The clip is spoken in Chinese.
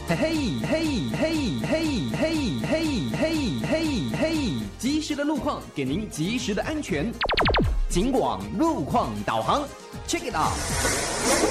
嘿嘿嘿嘿嘿嘿嘿嘿嘿嘿，及时的路况给您及时的安全。警广路况导航 ，Check it out。